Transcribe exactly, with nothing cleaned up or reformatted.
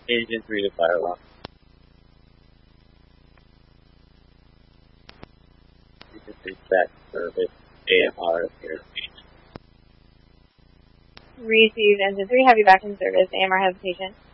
Agent three to Firewall. Agent three back service. A M R here. Received Engine three, have you back in service. A M R has patient.